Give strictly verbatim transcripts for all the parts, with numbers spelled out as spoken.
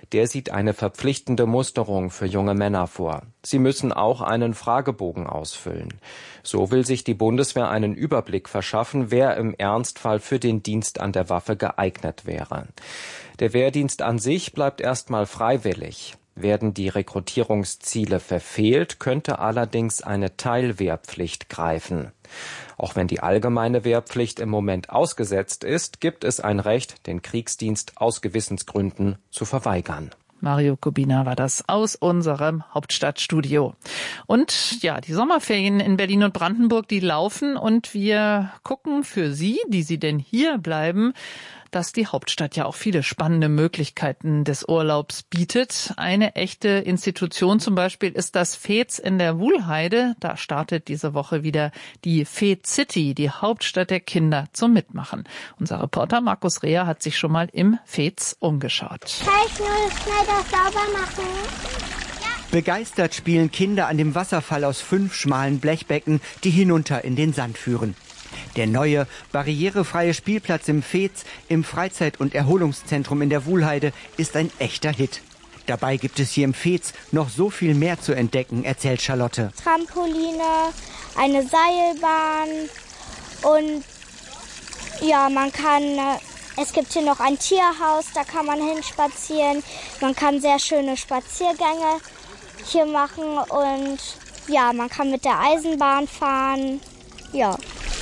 Der sieht eine verpflichtende Musterung für junge Männer vor. Sie müssen auch einen Fragebogen ausfüllen. So will sich die Bundeswehr einen Überblick verschaffen, wer im Ernstfall für den Dienst an der Waffe geeignet wäre. Der Wehrdienst an sich bleibt erstmal freiwillig. Werden die Rekrutierungsziele verfehlt, könnte allerdings eine Teilwehrpflicht greifen. Auch wenn die allgemeine Wehrpflicht im Moment ausgesetzt ist, gibt es ein Recht, den Kriegsdienst aus Gewissensgründen zu verweigern. Mario Kubina war das aus unserem Hauptstadtstudio. Und ja, die Sommerferien in Berlin und Brandenburg, die laufen und wir gucken für Sie, die Sie denn hier bleiben, dass die Hauptstadt ja auch viele spannende Möglichkeiten des Urlaubs bietet. Eine echte Institution zum Beispiel ist das Fez in der Wuhlheide. Da startet diese Woche wieder die Fez City, die Hauptstadt der Kinder, zum Mitmachen. Unser Reporter Markus Reher hat sich schon mal im Fez umgeschaut. Kann ich nur schnell das sauber machen? Begeistert spielen Kinder an dem Wasserfall aus fünf schmalen Blechbecken, die hinunter in den Sand führen. Der neue, barrierefreie Spielplatz im Fez, im Freizeit- und Erholungszentrum in der Wuhlheide, ist ein echter Hit. Dabei gibt es hier im Fez noch so viel mehr zu entdecken, erzählt Charlotte. Trampoline, eine Seilbahn und ja, man kann, es gibt hier noch ein Tierhaus, da kann man hinspazieren. Man kann sehr schöne Spaziergänge hier machen und ja, man kann mit der Eisenbahn fahren, ja.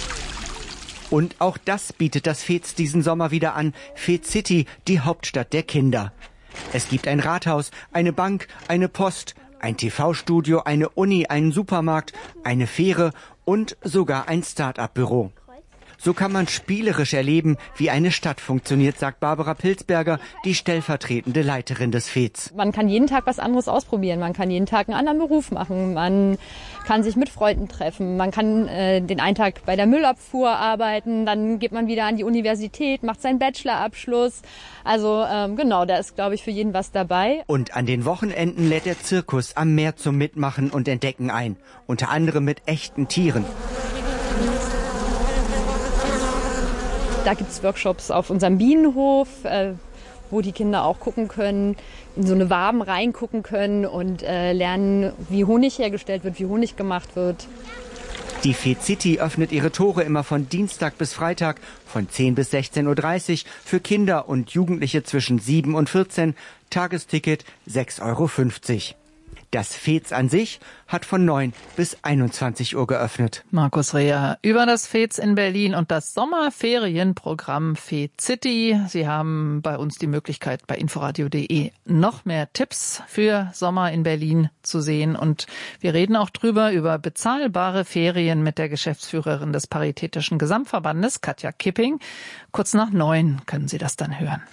Und auch das bietet das Fez diesen Sommer wieder an. Fez City, die Hauptstadt der Kinder. Es gibt ein Rathaus, eine Bank, eine Post, ein T V-Studio, eine Uni, einen Supermarkt, eine Fähre und sogar ein Start-up-Büro. So kann man spielerisch erleben, wie eine Stadt funktioniert, sagt Barbara Pilzberger, die stellvertretende Leiterin des Fez. Man kann jeden Tag was anderes ausprobieren, man kann jeden Tag einen anderen Beruf machen, man kann sich mit Freunden treffen, man kann äh, den einen Tag bei der Müllabfuhr arbeiten, dann geht man wieder an die Universität, macht seinen Bachelorabschluss. Also ähm, genau, da ist, glaube ich, für jeden was dabei. Und an den Wochenenden lädt der Zirkus am Meer zum Mitmachen und Entdecken ein, unter anderem mit echten Tieren. Da gibt es Workshops auf unserem Bienenhof, äh, wo die Kinder auch gucken können, in so eine Waben reingucken können und äh, lernen, wie Honig hergestellt wird, wie Honig gemacht wird. Die Fez City öffnet ihre Tore immer von Dienstag bis Freitag von zehn bis sechzehn Uhr dreißig für Kinder und Jugendliche zwischen sieben und vierzehn. Tagesticket sechs Euro fünfzig. Das Fez an sich hat von neun bis einundzwanzig Uhr geöffnet. Markus Reher über das Fez in Berlin und das Sommerferienprogramm Fez City. Sie haben bei uns die Möglichkeit, bei inforadio punkt de noch mehr Tipps für Sommer in Berlin zu sehen. Und wir reden auch drüber, über bezahlbare Ferien mit der Geschäftsführerin des Paritätischen Gesamtverbandes, Katja Kipping. Kurz nach neun können Sie das dann hören.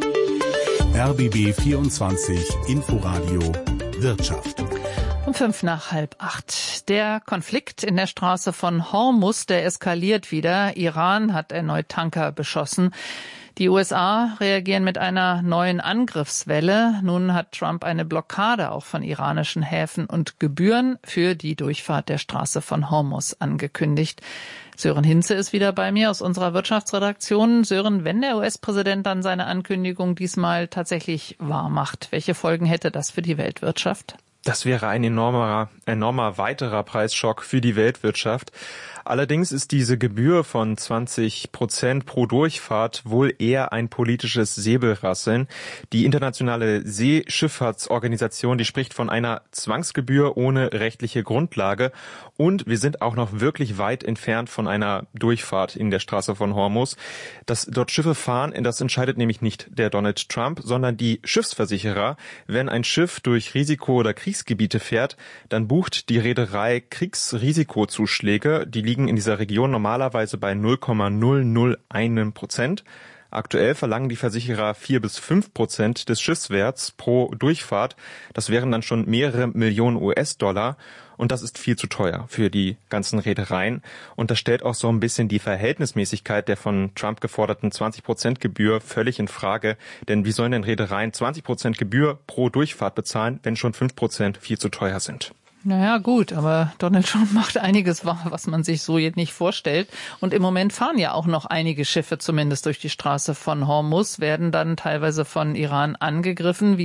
R B B vierundzwanzig Inforadio Wirtschaft. Um fünf nach halb acht. Der Konflikt in der Straße von Hormuz, der eskaliert wieder. Iran hat erneut Tanker beschossen. Die U S A reagieren mit einer neuen Angriffswelle. Nun hat Trump eine Blockade auch von iranischen Häfen und Gebühren für die Durchfahrt der Straße von Hormuz angekündigt. Sören Hinze ist wieder bei mir aus unserer Wirtschaftsredaktion. Sören, wenn der U S-Präsident dann seine Ankündigung diesmal tatsächlich wahr macht, welche Folgen hätte das für die Weltwirtschaft? Das wäre ein enormer, enormer weiterer Preisschock für die Weltwirtschaft. Allerdings ist diese Gebühr von zwanzig Prozent pro Durchfahrt wohl eher ein politisches Säbelrasseln. Die internationale Seeschifffahrtsorganisation, die spricht von einer Zwangsgebühr ohne rechtliche Grundlage. Und wir sind auch noch wirklich weit entfernt von einer Durchfahrt in der Straße von Hormuz. Dass dort Schiffe fahren, das entscheidet nämlich nicht der Donald Trump, sondern die Schiffsversicherer. Wenn ein Schiff durch Risiko- oder Kriegsgebiete fährt, dann bucht die Reederei Kriegsrisikozuschläge. Die liegen in dieser Region normalerweise bei null Komma null null eins Prozent. Aktuell verlangen die Versicherer vier bis fünf Prozent des Schiffswerts pro Durchfahrt. Das wären dann schon mehrere Millionen U S-Dollar. Und das ist viel zu teuer für die ganzen Reedereien. Und das stellt auch so ein bisschen die Verhältnismäßigkeit der von Trump geforderten zwanzig Prozent Gebühr völlig in Frage. Denn wie sollen denn Reedereien zwanzig Prozent Gebühr pro Durchfahrt bezahlen, wenn schon fünf Prozent viel zu teuer sind? Naja, gut, aber Donald Trump macht einiges wahr, was man sich so jetzt nicht vorstellt. Und im Moment fahren ja auch noch einige Schiffe zumindest durch die Straße von Hormuz, werden dann teilweise von Iran angegriffen. Wie